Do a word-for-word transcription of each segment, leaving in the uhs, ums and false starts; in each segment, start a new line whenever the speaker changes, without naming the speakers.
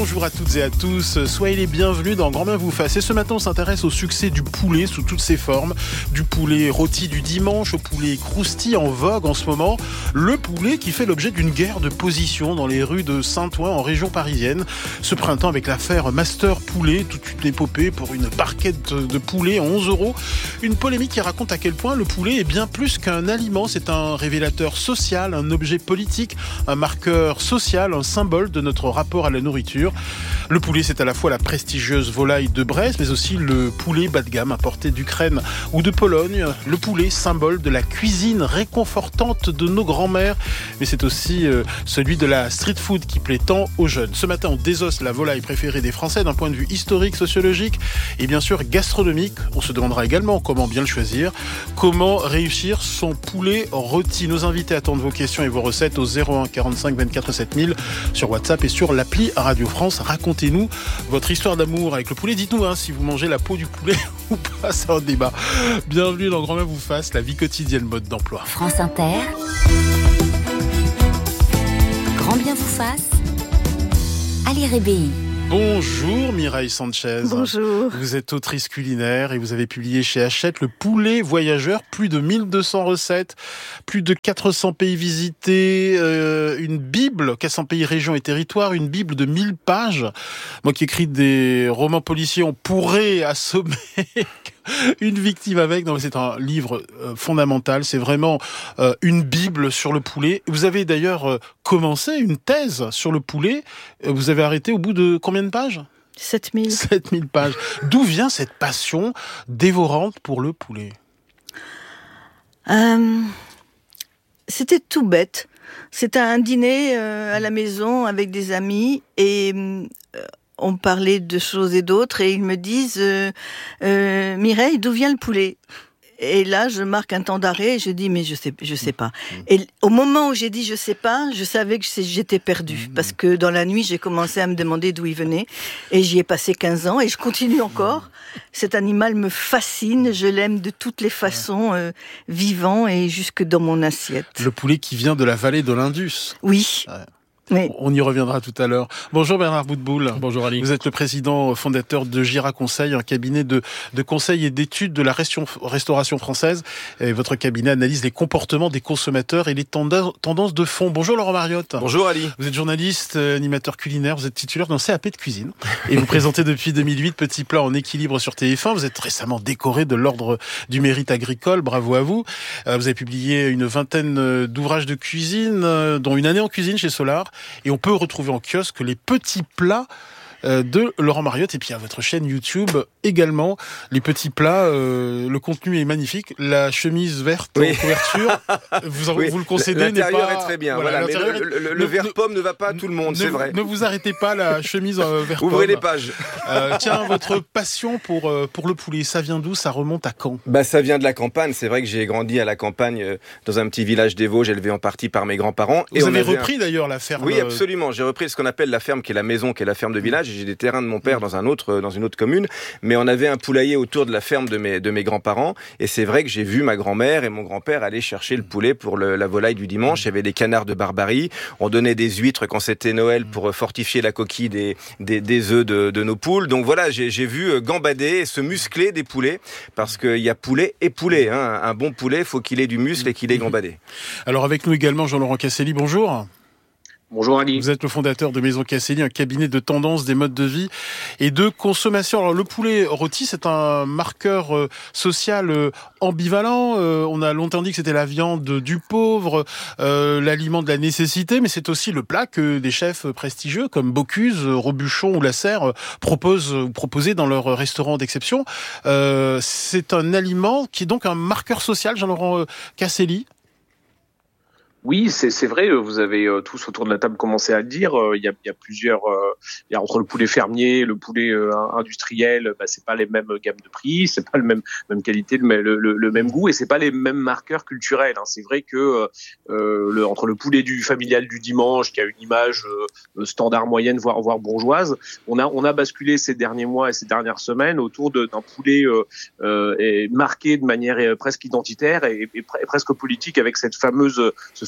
Bonjour à toutes et à tous, soyez les bienvenus dans Grand Bien vous fasse. Et ce matin, on s'intéresse au succès du poulet sous toutes ses formes. Du poulet rôti du dimanche au poulet croustille en vogue en ce moment. Le poulet qui fait l'objet d'une guerre de position dans les rues de Saint-Ouen en région parisienne. Ce printemps avec l'affaire Master Poulet, toute une épopée pour une barquette de poulet à onze euros. Une polémique qui raconte à quel point le poulet est bien plus qu'un aliment. C'est un révélateur social, un objet politique, un marqueur social, un symbole de notre rapport à la nourriture. Le poulet, c'est à la fois la prestigieuse volaille de Brest, mais aussi le poulet bas de gamme importé d'Ukraine ou de Pologne. Le poulet, symbole de la cuisine réconfortante de nos grands-mères, mais c'est aussi euh, celui de la street food qui plaît tant aux jeunes. Ce matin, on désosse la volaille préférée des Français d'un point de vue historique, sociologique et bien sûr gastronomique. On se demandera également comment bien le choisir, comment réussir son poulet rôti. Nos invités attendent vos questions et vos recettes au zéro un quarante-cinq vingt-quatre sept mille sur WhatsApp et sur l'appli Radio France. Racontez-nous votre histoire d'amour avec le poulet. Dites-nous hein, si vous mangez la peau du poulet ou pas, c'est un débat. Bienvenue dans Grand Bien vous fasse, la vie quotidienne mode d'emploi.
France Inter, Grand Bien vous fasse, Ali Rébéi.
Bonjour Mireille Sanchez.
Bonjour.
Vous êtes autrice culinaire et vous avez publié chez Hachette Le Poulet Voyageur, plus de mille deux cents recettes, plus de quatre cents pays visités, euh, une bible, quatre cents pays, régions et territoires, une bible de mille pages. Moi qui écris des romans policiers, on pourrait assommer une victime avec. Non, mais c'est un livre euh, fondamental. C'est vraiment euh, une bible sur le poulet. Vous avez d'ailleurs euh, commencé une thèse sur le poulet. Vous avez arrêté au bout de combien de pages ?
sept mille.
sept mille pages. D'où vient cette passion dévorante pour le poulet ?
euh, C'était tout bête. C'était un dîner euh, à la maison avec des amis et euh, on parlait de choses et d'autres et ils me disent euh, euh, Mireille, d'où vient le poulet ? Et là, je marque un temps d'arrêt et je dis, mais je sais, je sais pas. Et au moment où j'ai dit, je sais pas, je savais que j'étais perdue. Parce que dans la nuit, j'ai commencé à me demander d'où il venait. Et j'y ai passé quinze ans et je continue encore. Cet animal me fascine. Je l'aime de toutes les façons, euh, vivant et jusque dans mon assiette.
Le poulet qui vient de la vallée de l'Indus.
Oui.
Ouais.
Oui.
On y reviendra tout à l'heure. Bonjour Bernard Boutboul.
Bonjour Ali.
Vous êtes le président fondateur de Gira Conseil, un cabinet de, de conseil et d'études de la restauration française. Et votre cabinet analyse les comportements des consommateurs et les tendances de fond. Bonjour Laurent Mariotte.
Bonjour Ali.
Vous êtes journaliste, animateur culinaire, vous êtes titulaire d'un C A P de cuisine et vous présentez depuis deux mille huit Petits Plats en équilibre sur T F un. Vous êtes récemment décoré de l'ordre du mérite agricole. Bravo à vous. Vous avez publié une vingtaine d'ouvrages de cuisine, dont une année en cuisine chez Solar. Et on peut retrouver en kiosque les petits plats de Laurent Mariotte. Et puis à votre chaîne YouTube également, les petits plats, euh, le contenu est magnifique. La chemise verte oui. en couverture, vous, en,
oui.
vous le concédez,
l'intérieur
n'est pas...
est très bien.
Voilà,
voilà, mais le, le, le, le vert ne, pomme ne va pas à tout le monde,
ne,
c'est vrai.
Ne vous arrêtez pas, la chemise euh, vert pomme.
Ouvrez les pages.
Euh, tiens, votre passion pour, euh, pour le poulet, ça vient d'où ? Ça remonte à quand ?
Bah, ça vient de la campagne. C'est vrai que j'ai grandi à la campagne, euh, dans un petit village des Vosges, élevé en partie par mes grands-parents.
Vous
et
avez
on avait
repris
un...
d'ailleurs la ferme.
Oui, absolument. J'ai repris ce qu'on appelle la ferme, qui est la maison, qui est la ferme de village. Et j'ai des terrains de mon père dans un autre, dans une autre commune. Mais on avait un poulailler autour de la ferme de mes, de mes grands-parents. Et c'est vrai que j'ai vu ma grand-mère et mon grand-père aller chercher le poulet pour le, la volaille du dimanche. Il y avait des canards de Barbarie. On donnait des huîtres quand c'était Noël pour fortifier la coquille des, des, des œufs de, de nos poules. Donc voilà, j'ai, j'ai vu gambader et se muscler des poulets. Parce qu'il y a poulet et poulet. Hein. Un bon poulet, il faut qu'il ait du muscle et qu'il ait gambadé.
Alors avec nous également Jean-Laurent Casselli, bonjour.
Bonjour Ali.
Vous êtes le fondateur de Maison Casselli, un cabinet de tendance des modes de vie et de consommation. Alors le poulet rôti, c'est un marqueur euh, social euh, ambivalent. Euh, on a longtemps dit que c'était la viande du pauvre, euh, l'aliment de la nécessité, mais c'est aussi le plat que des chefs prestigieux comme Bocuse, Robuchon ou Lasserre euh, proposent ou proposaient dans leurs restaurants d'exception. Euh, c'est un aliment qui est donc un marqueur social, Jean-Laurent euh, Casselli.
Oui, c'est, c'est vrai, vous avez euh, tous autour de la table commencé à le dire, il euh, y, a, y a plusieurs, euh, y a entre le poulet fermier, le poulet euh, industriel, bah, c'est pas les mêmes gammes de prix, c'est pas le même, même qualité, le, le, le même goût et c'est pas les mêmes marqueurs culturels. Hein. C'est vrai que euh, le, entre le poulet du familial du dimanche, qui a une image euh, standard moyenne, voire, voire bourgeoise, on a, on a basculé ces derniers mois et ces dernières semaines autour de, d'un poulet euh, euh, marqué de manière presque identitaire et, et, et presque politique avec cette fameuse, ce fameux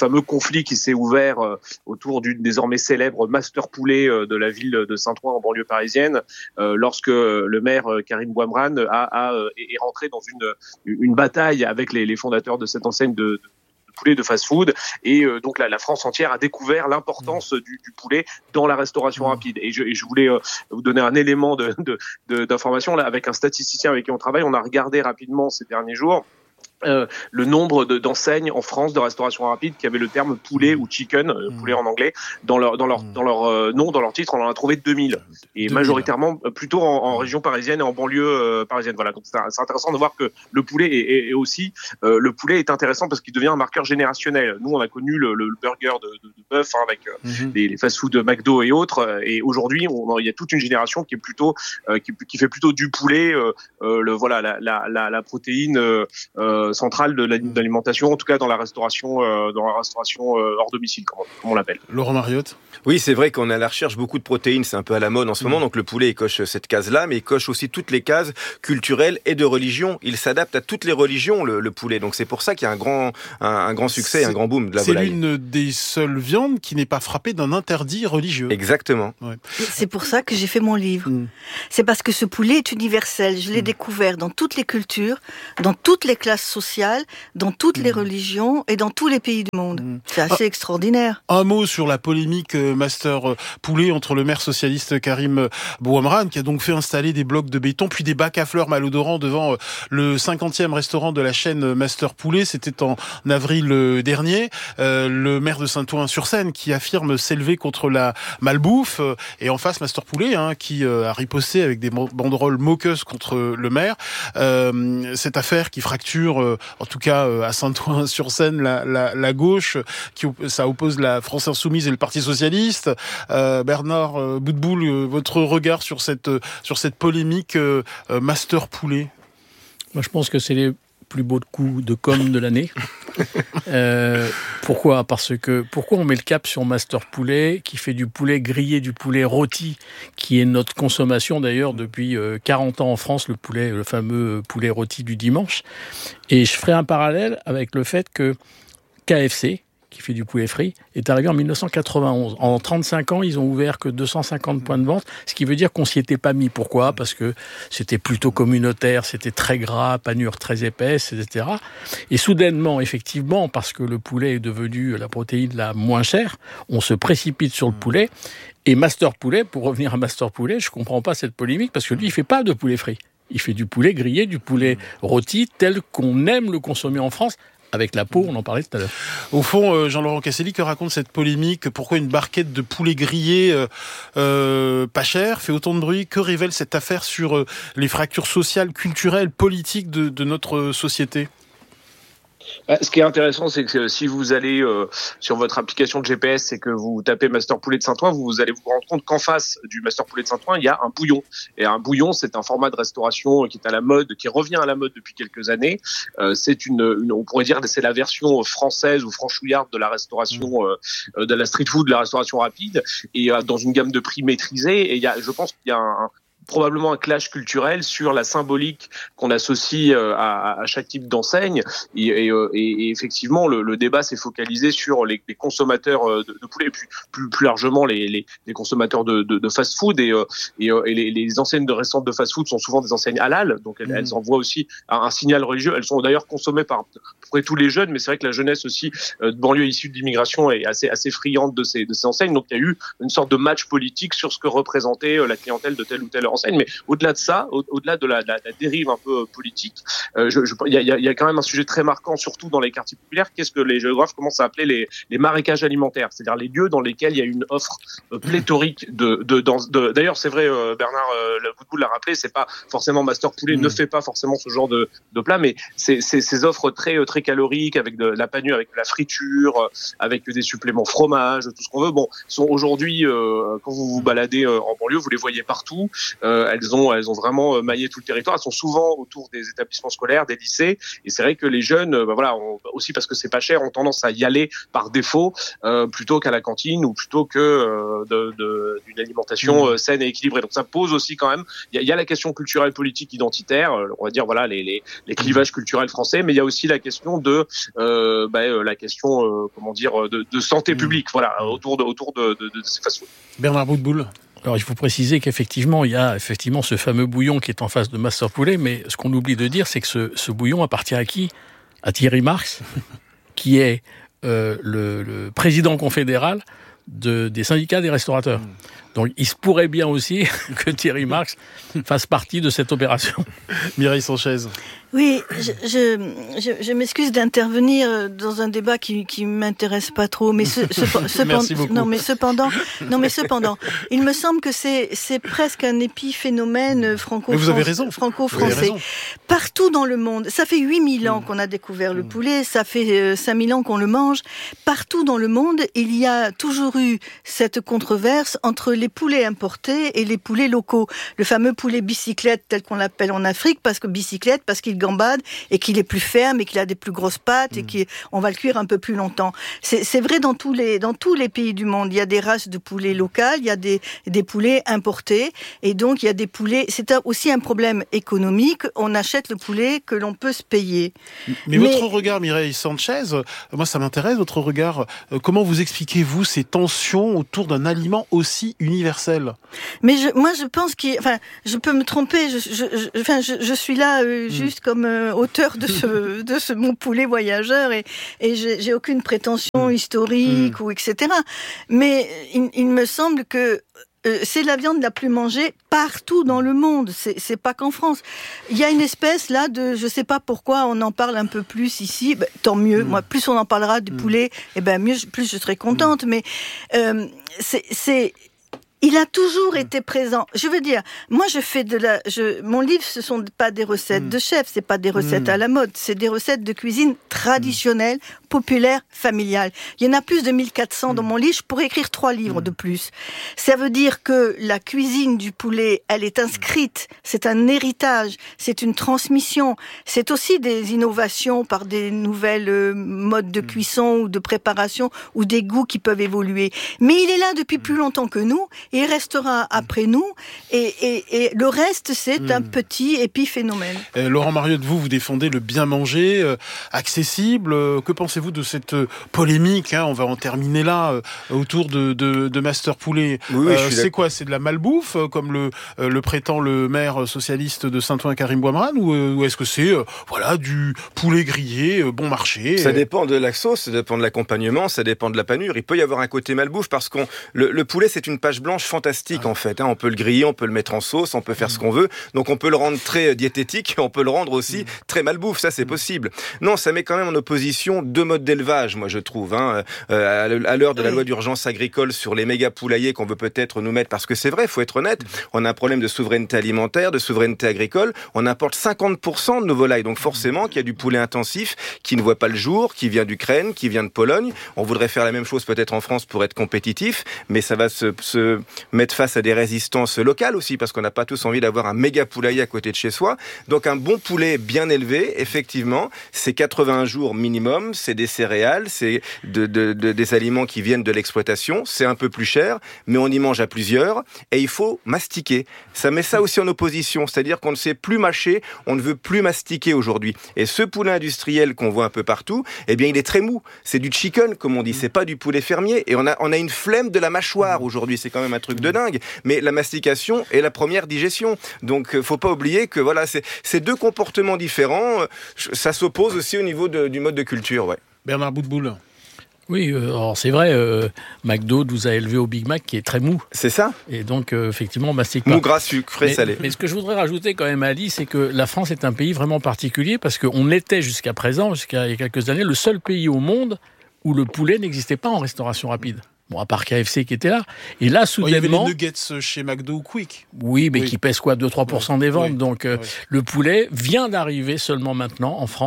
fameux conflit qui s'est ouvert euh, autour du désormais célèbre Master Poulet euh, de la ville de Saint-Ouen en banlieue parisienne, euh, lorsque le maire euh, Karim Bouamrane a, a, a, est rentré dans une, une bataille avec les, les fondateurs de cette enseigne de, de poulet de fast-food, et euh, donc la, la France entière a découvert l'importance du, du poulet dans la restauration rapide. Et je, et je voulais euh, vous donner un élément de, de, de, d'information là, avec un statisticien avec qui on travaille. On a regardé rapidement ces derniers jours Euh, le nombre de, d'enseignes en France de restauration rapide qui avaient le terme poulet ou chicken, euh, poulet en anglais, dans leur dans leur dans leur euh, nom, dans leur titre. On en a trouvé deux mille, et deux mille. Majoritairement euh, plutôt en, en région parisienne et en banlieue euh, parisienne. Voilà, donc c'est, c'est intéressant de voir que le poulet est, est, est aussi euh, le poulet est intéressant parce qu'il devient un marqueur générationnel. Nous, on a connu le, le, le burger de, de, de bœuf hein, avec euh, mm-hmm. les, les fast-food McDo et autres, et aujourd'hui, on, il y a toute une génération qui est plutôt euh, qui, qui fait plutôt du poulet, euh, euh, le voilà la la la, la protéine euh, euh, centrale de l'alimentation, en tout cas dans la restauration, euh, dans la restauration euh, hors domicile, comme on, comme on l'appelle.
Laurent Mariotte.
Oui, c'est vrai qu'on a à la recherche beaucoup de protéines, c'est un peu à la mode en ce mmh. moment, donc le poulet il coche cette case-là, mais il coche aussi toutes les cases culturelles et de religion. Il s'adapte à toutes les religions, le, le poulet, donc c'est pour ça qu'il y a un grand, un, un grand succès, c'est, un grand boom de la
c'est
volaille.
C'est l'une des seules viandes qui n'est pas frappée d'un interdit religieux.
Exactement.
Ouais.
C'est pour ça que j'ai fait mon livre. Mmh. C'est parce que ce poulet est universel. Je l'ai mmh. découvert dans toutes les cultures, dans toutes les classes sociales, dans toutes mmh. les religions et dans tous les pays du monde. Mmh. C'est assez ah, extraordinaire.
Un mot sur la polémique euh, Master euh, Poulet entre le maire socialiste Karim Bouamrane, qui a donc fait installer des blocs de béton puis des bacs à fleurs malodorants devant euh, le cinquantième restaurant de la chaîne Master Poulet. C'était en avril euh, dernier. Euh, le maire de Saint-Ouen-sur-Seine qui affirme s'élever contre la malbouffe, euh, et en face Master Poulet hein, qui euh, a riposté avec des banderoles moqueuses contre le maire. Euh, cette affaire qui fracture, euh, en tout cas euh, à Saint-Ouen-sur-Seine, la, la, la gauche, qui ça oppose la France Insoumise et le Parti Socialiste. Euh, Bernard euh, Boutboul, euh, votre regard sur cette euh, sur cette polémique euh, euh, Master Poulet?
Moi, je pense que c'est les plus beaux coups de com' de l'année. euh, pourquoi ? Parce que pourquoi on met le cap sur Master Poulet, qui fait du poulet grillé, du poulet rôti, qui est notre consommation d'ailleurs depuis euh, quarante ans en France, le poulet, le fameux poulet rôti du dimanche. Et je ferai un parallèle avec le fait que K F C, qui fait du poulet frit, est arrivé en dix-neuf cent quatre-vingt-onze. En trente-cinq ans, ils ont ouvert que deux cent cinquante points de vente, ce qui veut dire qu'on s'y était pas mis. Pourquoi ? Parce que c'était plutôt communautaire, c'était très gras, panure très épaisse, et cetera. Et soudainement, effectivement, parce que le poulet est devenu la protéine la moins chère, on se précipite sur le poulet. Et Master Poulet, pour revenir à Master Poulet, je comprends pas cette polémique, parce que lui, il fait pas de poulet frit. Il fait du poulet grillé, du poulet rôti, tel qu'on aime le consommer en France, avec la peau, on en parlait tout à l'heure.
Au fond, Jean-Laurent Casselli, que raconte cette polémique ? Pourquoi une barquette de poulet grillé euh, euh, pas cher fait autant de bruit ? Que révèle cette affaire sur euh, les fractures sociales, culturelles, politiques de, de notre société ?
Ce qui est intéressant, c'est que si vous allez euh, sur votre application de G P S et que vous tapez Master Poulet de Saint-Ouen, vous allez vous rendre compte qu'en face du Master Poulet de Saint-Ouen, il y a un bouillon. Et un bouillon, c'est un format de restauration qui est à la mode, qui revient à la mode depuis quelques années. Euh, c'est une, une, on pourrait dire, c'est la version française ou franchouillarde de la restauration, euh, de la street food, de la restauration rapide, et euh, dans une gamme de prix maîtrisée. Et il y a, je pense qu'il y a un probablement un clash culturel sur la symbolique qu'on associe à, à chaque type d'enseigne, et, et, et effectivement le, le débat s'est focalisé sur les, les consommateurs de, de poulet, et puis plus, plus largement les, les, les consommateurs de, de, de fast-food, et, et, et les, les enseignes de restaurants de fast-food sont souvent des enseignes halal, donc elles, mmh. elles envoient aussi un, un signal religieux. Elles sont d'ailleurs consommées par à peu près tous les jeunes, mais c'est vrai que la jeunesse aussi de banlieue issue de l'immigration est assez, assez friande de ces, de ces enseignes, donc il y a eu une sorte de match politique sur ce que représentait la clientèle de telle ou telle enseigne. Mais au-delà de ça, au- au-delà de la, de la, de la dérive un peu politique, euh, je, je, il y a, il y a quand même un sujet très marquant, surtout dans les quartiers populaires. Qu'est-ce que les géographes commencent à appeler les, les marécages alimentaires, c'est-à-dire les lieux dans lesquels il y a une offre euh, pléthorique de, de, de, de. D'ailleurs, c'est vrai, euh, Bernard euh, Boutboul l'a rappelé, c'est pas forcément Master Poulet, mmh. ne fait pas forcément ce genre de, de plat, mais c'est, c'est ces offres très très caloriques avec de la panure, avec de la friture, avec des suppléments fromage, tout ce qu'on veut. Bon, sont aujourd'hui, euh, quand vous vous baladez euh, en banlieue, vous les voyez partout. Euh, elles ont, elles ont vraiment maillé tout le territoire. Elles sont souvent autour des établissements scolaires, des lycées. Et c'est vrai que les jeunes, bah voilà, on, aussi parce que c'est pas cher, ont tendance à y aller par défaut euh, plutôt qu'à la cantine ou plutôt que euh, de, de, d'une alimentation euh, saine et équilibrée. Donc ça pose aussi quand même. Il y a, il y a la question culturelle, politique, identitaire. Euh, on va dire voilà les, les, les clivages culturels français, mais il y a aussi la question de euh, bah, la question euh, comment dire de, de santé publique. Voilà autour de autour de, de, de ces fast-food.
Bernard Boutboul.
Alors, il faut préciser qu'effectivement, il y a effectivement ce fameux bouillon qui est en face de Master Poulet, mais ce qu'on oublie de dire, c'est que ce, ce bouillon appartient à qui ? À Thierry Marx, qui est euh, le, le président confédéral de, des syndicats des restaurateurs. Mmh. Donc, il se pourrait bien aussi que Thierry Marx fasse partie de cette opération.
Mireille Sanchez.
Oui, je, je, je, je m'excuse d'intervenir dans un débat qui qui m'intéresse pas trop, mais ce, ce,
Merci beaucoup.
non mais cependant, non mais cependant, il me semble que c'est c'est presque un épiphénomène franco
mais vous avez raison.
franco-français. Partout dans le monde, ça fait huit mille ans qu'on a découvert le poulet, ça fait cinq mille ans qu'on le mange. Partout dans le monde, il y a toujours eu cette controverse entre les poulets importés et les poulets locaux. Le fameux poulet bicyclette tel qu'on l'appelle en Afrique, parce que bicyclette parce qu'il gambade et qu'il est plus ferme et qu'il a des plus grosses pattes et qu'on va le cuire un peu plus longtemps. C'est, c'est vrai dans tous les dans tous les pays du monde. Il y a des races de poulets locales, il y a des des poulets importés et donc il y a des poulets. C'est aussi un problème économique. On achète le poulet que l'on peut se payer.
Mais, Mais votre regard, Mireille Sanchez, moi ça m'intéresse. Votre regard. Comment vous expliquez-vous ces tensions autour d'un aliment aussi universel ?
Mais je, moi je pense qu'il, enfin, je peux me tromper. Je, je, je, enfin, je, je suis là euh, juste comme euh, auteur de ce de ce mon poulet voyageur et et j'ai, j'ai aucune prétention historique mmh. ou et cetera. Mais il, il me semble que euh, c'est la viande la plus mangée partout dans le monde. C'est, c'est pas qu'en France. Il y a une espèce là de, je sais pas pourquoi on en parle un peu plus ici. Ben, tant mieux. Mmh. Moi, plus on en parlera du mmh. poulet, et ben mieux, plus je serai contente. Mmh. Mais euh, c'est c'est il a toujours été présent. Je veux dire, moi, je fais de la. Je, mon livre, ce sont pas des recettes mmh. de chef, c'est pas des recettes mmh. à la mode, c'est des recettes de cuisine traditionnelle, mmh. populaire, familiale. Il y en a plus de mille quatre cents mmh. dans mon livre. Je pourrais écrire trois livres mmh. de plus. Ça veut dire que la cuisine du poulet, elle est inscrite. C'est un héritage. C'est une transmission. C'est aussi des innovations par des nouvelles euh, modes de cuisson ou de préparation ou des goûts qui peuvent évoluer. Mais il est là depuis plus longtemps que nous. Et il restera après nous, et, et, et le reste, c'est mmh. un petit épiphénomène.
Euh, Laurent Mariotte, vous, vous défendez le bien manger, euh, accessible. Euh, que pensez-vous de cette euh, polémique hein, on va en terminer là, euh, autour de, de, de Master Poulet.
Oui, oui,
euh, c'est quoi ? C'est de la malbouffe, euh, comme le, euh, le prétend le maire socialiste de Saint-Ouen, Karim Bouamran, ou, euh, ou est-ce que c'est euh, voilà, du poulet grillé, euh, bon marché ?
Ça dépend de la sauce, ça dépend de l'accompagnement, ça dépend de la panure. Il peut y avoir un côté malbouffe, parce que le, le poulet, c'est une page blanche fantastique ah. en fait. Hein. On peut le griller, on peut le mettre en sauce, on peut faire mmh. ce qu'on veut. Donc on peut le rendre très diététique, on peut le rendre aussi mmh. très malbouffe. Ça, c'est mmh. possible. Non, ça met quand même en opposition deux modes d'élevage, moi je trouve. Hein. Euh, à l'heure de la loi d'urgence agricole sur les méga poulaillers qu'on veut peut-être nous mettre, parce que c'est vrai, il faut être honnête, on a un problème de souveraineté alimentaire, de souveraineté agricole. On importe cinquante pour cent de nos volailles. Donc forcément, qu'il y a du poulet intensif qui ne voit pas le jour, qui vient d'Ukraine, qui vient de Pologne. On voudrait faire la même chose peut-être en France pour être compétitif, mais ça va se, se mettre face à des résistances locales aussi, parce qu'on n'a pas tous envie d'avoir un méga poulailler à côté de chez soi. Donc un bon poulet bien élevé, effectivement, c'est quatre-vingts jours minimum, c'est des céréales, c'est de, de, de, des aliments qui viennent de l'exploitation, c'est un peu plus cher, mais on y mange à plusieurs, et il faut mastiquer. Ça met ça aussi en opposition, c'est-à-dire qu'on ne sait plus mâcher, on ne veut plus mastiquer aujourd'hui. Et ce poulet industriel qu'on voit un peu partout, eh bien il est très mou, c'est du chicken, comme on dit, c'est pas du poulet fermier, et on a, on a une flemme de la mâchoire aujourd'hui, c'est quand même un truc de dingue, mais la mastication est la première digestion. Donc, faut pas oublier que voilà, c'est, c'est deux comportements différents. Ça s'oppose aussi au niveau de, du mode de culture, ouais.
Bernard Boutboul.
Oui, euh, alors c'est vrai, euh, McDo nous a élevé au Big Mac qui est très mou.
C'est ça.
Et donc, euh, effectivement, on mastique pas.
Mou, gras, sucre, frais,
mais,
salé.
Mais ce que je voudrais rajouter quand même, Ali, c'est que la France est un pays vraiment particulier, parce qu'on était jusqu'à présent, jusqu'à il y a quelques années, le seul pays au monde où le poulet n'existait pas en restauration rapide. Bon, à part K F C qui était là. Et là, soudainement...
Oh, il y avait les nuggets chez McDo ou Quick.
Oui, mais oui. qui pèsent quoi, deux à trois pour cent des ventes.
Oui.
Donc, euh, oui. le poulet vient d'arriver seulement maintenant en France.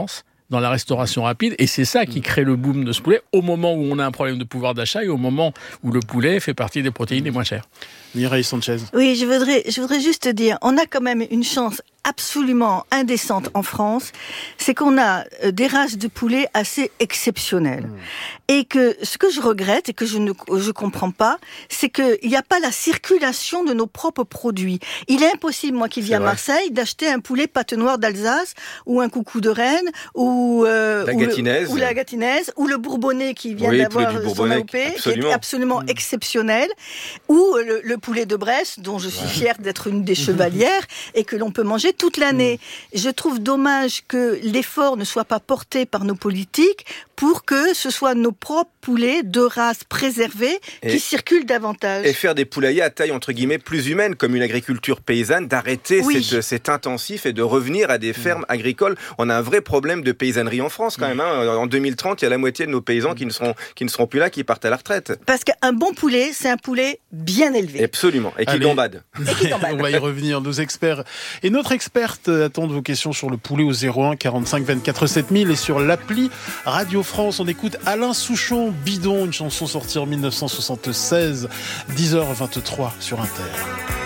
dans la restauration rapide, et c'est ça qui crée le boom de ce poulet au moment où on a un problème de pouvoir d'achat et au moment où le poulet fait partie des protéines les moins chères.
Mireille Sanchez.
Oui, je voudrais, je voudrais juste te dire, on a quand même une chance absolument indécente en France, c'est qu'on a des races de poulet assez exceptionnelles. Mmh. Et que ce que je regrette et que je ne je comprends pas, c'est qu'il n'y a pas la circulation de nos propres produits. Il est impossible, moi qui vis à Marseille, d'acheter un poulet pâte noire d'Alsace ou un coucou de Rennes ou, euh,
la
ou,
gatinaise.
Le, ou la gatinaise ou le bourbonnais qui vient
oui,
d'avoir son A O P, qui est absolument mmh. exceptionnel, ou le, le poulet de Brest, dont je suis ouais. fière d'être une des chevalières et que l'on peut manger toute l'année. Mmh. Je trouve dommage que l'effort ne soit pas porté par nos politiques pour que ce soit nos propres poulets de race préservée et, qui circulent davantage.
Et faire des poulaillers à taille entre guillemets plus humaine, comme une agriculture paysanne, d'arrêter oui. cet, cet intensif et de revenir à des fermes mmh. agricoles. On a un vrai problème de paysannerie en France quand même. Hein. En deux mille trente, il y a la moitié de nos paysans qui ne seront, qui ne seront plus là, qui partent à la retraite.
Parce qu'un bon poulet, c'est un poulet bien élevé.
Absolument, et qui
Allez.
gambade.
Et qui gambade.
On va y revenir, nos experts. Et notre experte attend vos questions sur le poulet au zéro un quarante-cinq vingt-quatre sept mille et sur l'appli Radio France. On écoute Alain Souchon, Bidon, une chanson sortie en mille neuf cent soixante-seize, dix heures vingt-trois sur Inter.